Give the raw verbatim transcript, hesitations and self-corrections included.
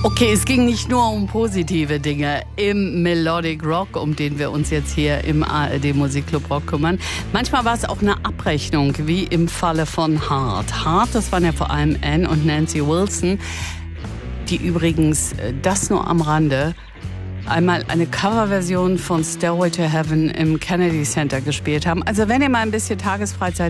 Okay, es ging nicht nur um positive Dinge im Melodic Rock, um den wir uns jetzt hier im A R D Musikclub Rock kümmern. Manchmal war es auch eine Abrechnung, wie im Falle von Heart. Heart, das waren ja vor allem Anne und Nancy Wilson, die übrigens, das nur am Rande, einmal eine Coverversion von Stairway to Heaven im Kennedy Center gespielt haben. Also wenn ihr mal ein bisschen Tagesfreizeit